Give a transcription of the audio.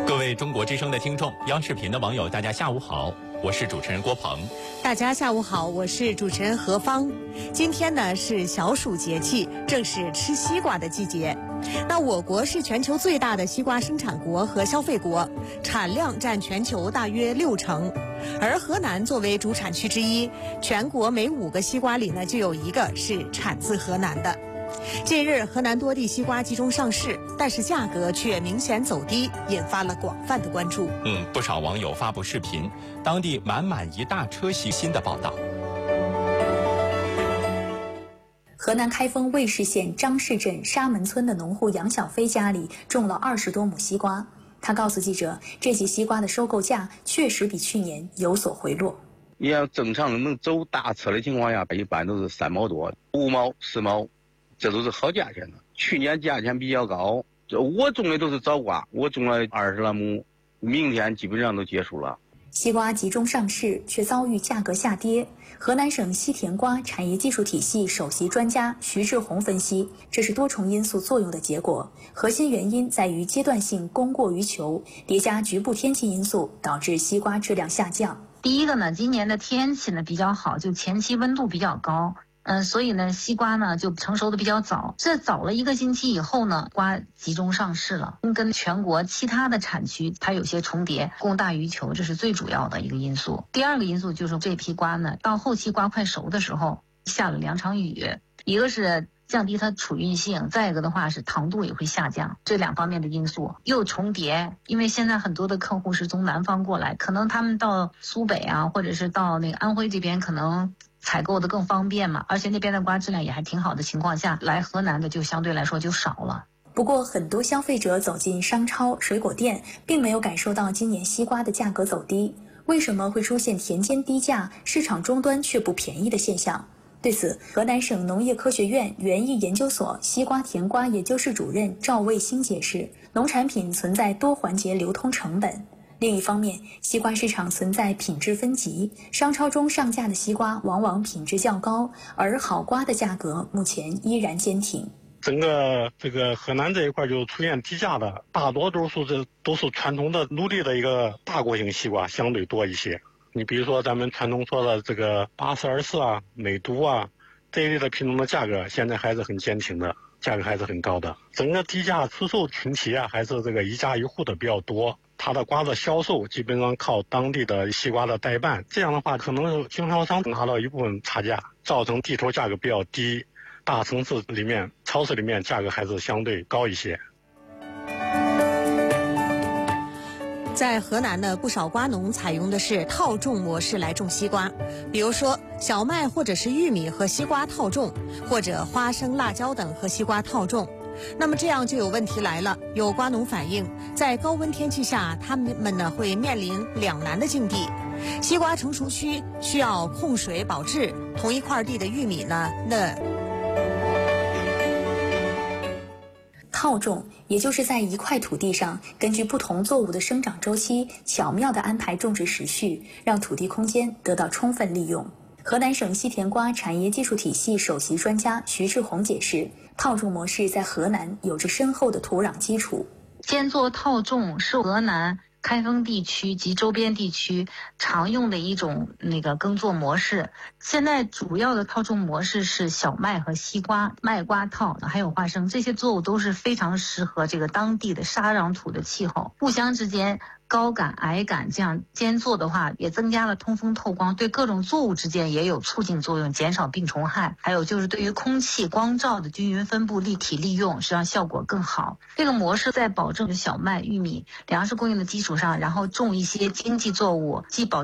各位中国之声的听众，央视频的网友，大家下午好，我是主持人郭鹏。 大家下午好，我是主持人何芳。今天呢是小暑节气，正是吃西瓜的季节。那我国是全球最大的西瓜生产国和消费国，产量占全球大约60%。而河南作为主产区之一，全国每5个西瓜里呢就有1个是产自河南的。近日，河南多地西瓜集中上市，但是价格却明显走低，引发了广泛的关注。 不少网友发布视频，当地满一大车新的报道。 河南开封卫士县张市镇沙门村的农户杨小飞家里种了20多亩西瓜。他告诉记者，这些西瓜的收购价确实比去年有所回落。 你要正常能走大车的情况下，一般都是3毛多、5毛、10毛，这都是好价钱的。去年价钱比较高，我种的都是早瓜，我种了20来亩，明天基本上都结束了。 西瓜集中上市，却遭遇价格下跌。河南省西甜瓜产业技术体系首席专家徐志宏分析，这是多重因素作用的结果，核心原因在于阶段性供过于求，叠加局部天气因素，导致西瓜质量下降。 第一个呢，今年的天气呢比较好，就前期温度比较高。所以呢，西瓜呢就成熟的比较早，这早了1个星期以后呢，瓜集中上市了，跟全国其他的产区它有些重叠，供大于求，这是最主要的一个因素。第二个因素就是这批瓜呢，到后期瓜快熟的时候，下了2场雨，一个是降低它储运性，再一个的话是糖度也会下降，这2方面的因素又重叠。因为现在很多的客户是从南方过来，可能他们到苏北啊，或者是到那个安徽这边，可能采购的更方便嘛，而且那边的瓜质量也还挺好的情况下，来河南的就相对来说就少了。 不过很多消费者走进商超、水果店，并没有感受到今年西瓜的价格走低。为什么会出现田间低价，市场终端却不便宜的现象？对此，河南省农业科学院园艺研究所西瓜甜瓜研究室主任赵卫星解释，农产品存在多环节流通成本。另一方面，西瓜市场存在品质分级，商超中上架的西瓜往往品质较高，而好瓜的价格目前依然坚挺。 整个这个河南这一块就出现低价的，大多都是传统的努力的一个大国型西瓜相对多一些。你比如说咱们传统说的这个8024啊、美都啊这一类的品种的价格，现在还是很坚挺的，价格还是很高的。整个低价出售群体啊，还是这个一家一户的比较多。它的瓜子销售基本上靠当地的西瓜的代办，这样的话可能是经销商拿到一部分差价，造成地头价格比较低，大城市里面、超市里面价格还是相对高一些。 在河南呢，不少瓜农采用的是套种模式来种西瓜，比如说小麦或者是玉米和西瓜套种，或者花生、辣椒等和西瓜套种。那么这样就有问题来了，有瓜农反映，在高温天气下，他们呢会面临两难的境地。西瓜成熟区需要控水保质，同一块地的玉米呢， 套种也就是在一块土地上，根据不同作物的生长周期，巧妙地安排种植时序，让土地空间得到充分利用。河南省西甜瓜产业技术体系首席专家徐志宏解释，套种模式在河南有着深厚的土壤基础。 间作套种是河南开封地区及周边地区常用的一种耕作模式。现在主要的套种模式是小麦和西瓜、麦瓜套，还有花生，这些作物都是非常适合这个当地的沙壤土的气候，互相之间高感、矮感，这样间作的话也增加了通风透光，对各种作物之间也有促进作用，减少病虫害。还有就是对于空气光照的均匀分布、立体利用，实际上效果更好。这个模式在保证小麦、玉米粮食供应的基础上，然后种一些经济作物，既保